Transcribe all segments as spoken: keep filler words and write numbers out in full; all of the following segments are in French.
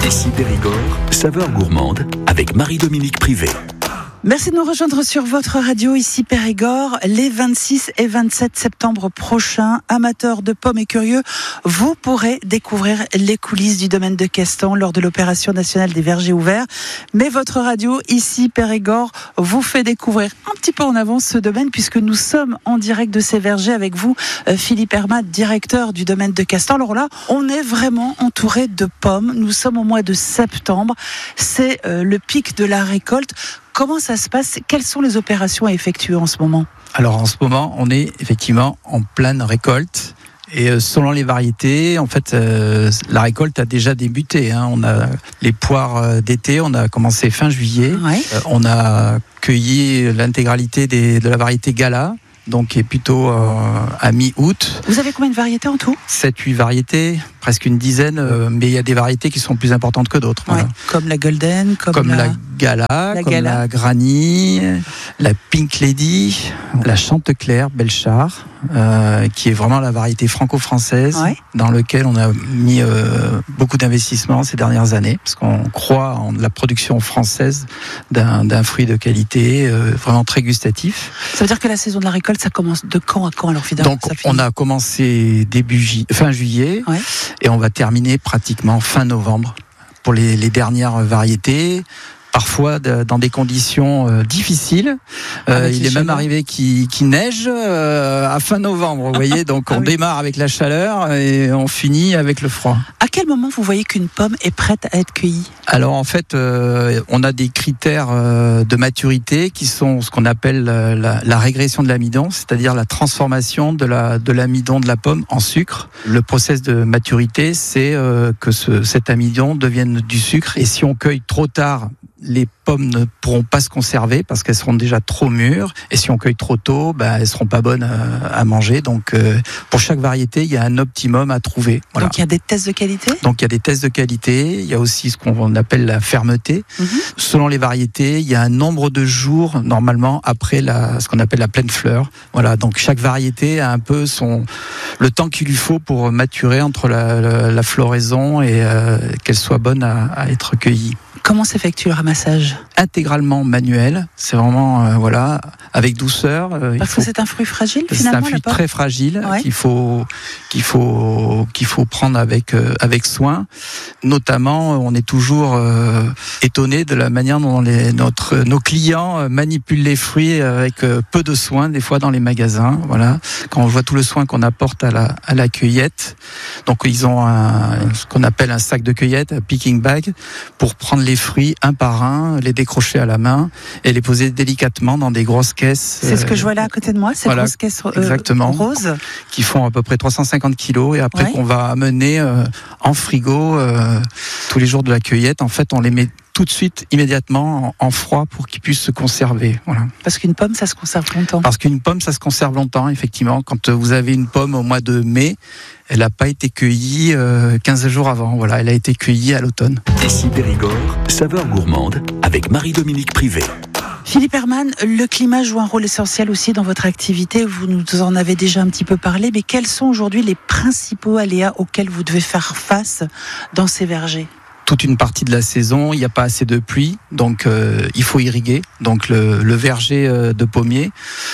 Ici Périgord, saveur gourmande avec Marie-Dominique Privé. Merci de nous rejoindre sur votre radio, ici Périgord, les vingt-six et vingt-sept septembre prochains. Amateurs de pommes et curieux, vous pourrez découvrir les coulisses du domaine de Castan lors de l'opération nationale des vergers ouverts. Mais votre radio, ici Périgord, vous fait découvrir un petit peu en avance ce domaine, puisque nous sommes en direct de ces vergers avec vous, Philippe Herman, directeur du domaine de Castan. Alors là, on est vraiment entouré de pommes. Nous sommes au mois de septembre. C'est euh, le pic de la récolte. Comment ça se passe ? Quelles sont les opérations à effectuer en ce moment ? Alors en ce moment, on est effectivement en pleine récolte. Et selon les variétés, en fait, euh, la récolte a déjà débuté. Hein. On a les poires d'été, on a commencé fin juillet. Ouais. Euh, on a cueilli l'intégralité des, de la variété Gala, donc qui est plutôt euh, à mi-août. Vous avez combien de variétés en tout ? sept huit variétés, presque une dizaine, euh, mais il y a des variétés qui sont plus importantes que d'autres. Ouais. Voilà. Comme la Golden, comme, Comme la... la Gala, la comme Gala. la Granny, la Pink Lady, la Chanteclair, Belchar, euh, qui est vraiment la variété franco-française, Ouais. dans lequel on a mis euh, beaucoup d'investissements ces dernières années, parce qu'on croit en la production française d'un, d'un fruit de qualité, euh, vraiment très gustatif. Ça veut dire que la saison de la récolte, ça commence de quand à quand alors finalement Donc ça finit on a commencé début ju- fin juillet, Ouais. et on va terminer pratiquement fin novembre pour les, les dernières variétés. Parfois de, dans des conditions euh, difficiles. Euh, Avec il les est même chaleurs. arrivé qu'il, qu'il neige euh, à fin novembre, vous voyez. Donc Ah on oui. démarre avec la chaleur et on finit avec le froid. À quel moment vous voyez qu'une pomme est prête à être cueillie ? Alors en fait, euh, on a des critères euh, de maturité qui sont ce qu'on appelle euh, la, la régression de l'amidon, c'est-à-dire la transformation de, la, de l'amidon de la pomme en sucre. Le process de maturité, c'est euh, que ce, cet amidon devienne du sucre. Et si on cueille trop tard, les pommes ne pourront pas se conserver parce qu'elles seront déjà trop mûres. Et si on cueille trop tôt, ben, elles seront pas bonnes à, à manger. Donc, euh, pour chaque variété, il y a un optimum à trouver. Voilà. Donc il y a des tests de qualité ? Donc, il y a des tests de qualité. Il y a aussi ce qu'on appelle la fermeté. Mhm. Selon les variétés, il y a un nombre de jours, normalement, après la, ce qu'on appelle la pleine fleur. Voilà. Donc, chaque variété a un peu son, le temps qu'il lui faut pour maturer entre la, la, la floraison et euh, qu'elle soit bonne à, à être cueillie. Comment s'effectue le ramassage ? Intégralement manuel, c'est vraiment euh, voilà, avec douceur. Euh, Parce il faut, que c'est un fruit fragile c'est finalement un la fruit pomme ? très fragile Ouais. qu'il faut qu'il faut qu'il faut prendre avec euh, avec soin. Notamment, on est toujours euh, étonné de la manière dont les, notre nos clients euh, manipulent les fruits avec euh, peu de soin, des fois dans les magasins. Voilà, quand on voit tout le soin qu'on apporte à la à la cueillette. Donc ils ont un, ce qu'on appelle un sac de cueillette, un picking bag, pour prendre les fruits un par un, les décrocher à la main et les poser délicatement dans des grosses caisses. C'est ce que je vois là à côté de moi, ces voilà, grosses caisses euh, exactement. roses. Qui font à peu près trois cent cinquante kilos et après Ouais. qu'on va amener euh, en frigo euh, tous les jours de la cueillette. En fait, on les met tout de suite, immédiatement, en, en froid pour qu'ils puissent se conserver. Voilà. Parce qu'une pomme, ça se conserve longtemps. Parce qu'une pomme, ça se conserve longtemps, effectivement. Quand vous avez une pomme au mois de mai, elle n'a pas été cueillie euh, quinze jours avant. Voilà, elle a été cueillie à l'automne. Ici Périgord, saveur gourmande avec Marie-Dominique Privé. Philippe Herman, le climat joue un rôle essentiel aussi dans votre activité. Vous nous en avez déjà un petit peu parlé, mais quels sont aujourd'hui les principaux aléas auxquels vous devez faire face dans ces vergers ? Toute une partie de la saison, il n'y a pas assez de pluie, donc euh, il faut irriguer. Donc le, le verger euh, de pommiers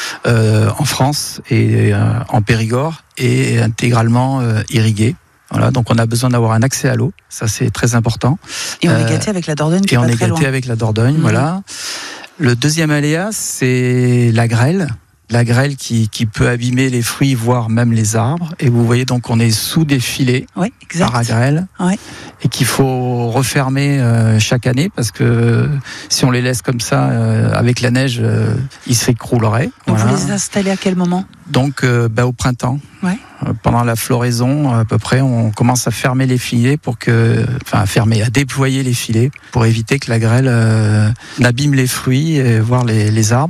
euh, en France et euh, en Périgord est intégralement euh, irrigué. Voilà, donc on a besoin d'avoir un accès à l'eau, ça c'est très important. Et on Euh, est gâté avec la Dordogne qui Et est on pas est très gâté loin. avec la Dordogne, Mmh. voilà. Le deuxième aléa, c'est la grêle. La grêle qui, qui peut abîmer les fruits, voire même les arbres. Et vous voyez donc on est sous des filets Oui, exact. par la grêle. Ouais. Et qu'il faut refermer euh, chaque année parce que si on les laisse comme ça euh, avec la neige, euh, ils s'écrouleraient. Donc Voilà. vous les installez à quel moment ? Donc euh, bah, au printemps. Ouais. Euh, pendant la floraison, à peu près, on commence à fermer les filets pour que, enfin, à fermer, à déployer les filets pour éviter que la grêle euh, n'abîme les fruits, et voire les, les arbres.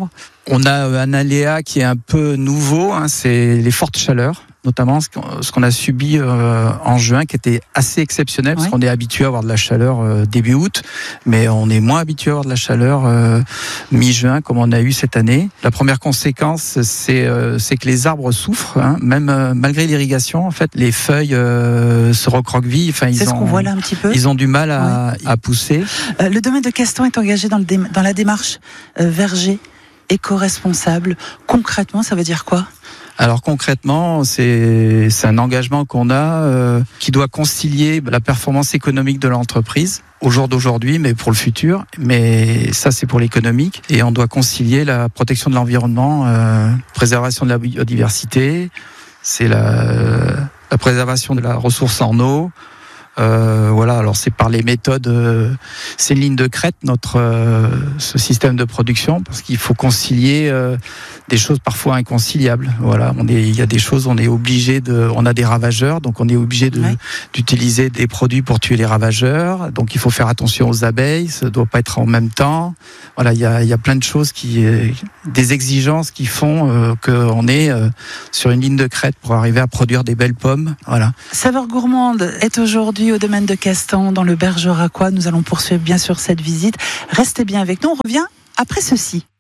On a un aléa qui est un peu nouveau, hein, c'est les fortes chaleurs. Notamment ce qu'on a subi euh, en juin, qui était assez exceptionnel, parce ouais. qu'on est habitué à avoir de la chaleur euh, début août, mais on est moins habitué à avoir de la chaleur euh, mi-juin, comme on a eu cette année. La première conséquence, c'est, euh, c'est que les arbres souffrent, hein, même euh, malgré l'irrigation. En fait, les feuilles euh, se recroquevillent. Enfin, ils c'est ont, ce qu'on voit là un petit peu. Ils ont du mal à, ouais. à pousser. Euh, le domaine de Castan est engagé dans, le dé- dans la démarche euh, verger éco-responsable. Concrètement, ça veut dire quoi ? Alors concrètement, c'est, c'est un engagement qu'on a euh, qui doit concilier la performance économique de l'entreprise au jour d'aujourd'hui, mais pour le futur. Mais ça, c'est pour l'économique. Et on doit concilier la protection de l'environnement, euh, préservation de la biodiversité, c'est la, la préservation de la ressource en eau. Euh, voilà, alors c'est par les méthodes, euh, c'est une ligne de crête notre euh, ce système de production, parce qu'il faut concilier euh, des choses parfois inconciliables. Voilà, on est, il y a des choses, on est obligé de, on a des ravageurs, donc on est obligé de, ouais. d'utiliser des produits pour tuer les ravageurs. Donc il faut faire attention aux abeilles, ça ne doit pas être en même temps. Voilà, il y a, il y a plein de choses qui, des exigences qui font euh, qu'on est euh, sur une ligne de crête pour arriver à produire des belles pommes. Voilà. Saveurs Gourmandes est aujourd'hui au domaine de Castan, dans le Bergeracois. Nous allons poursuivre bien sûr cette visite. Restez bien avec nous, on revient après ceci.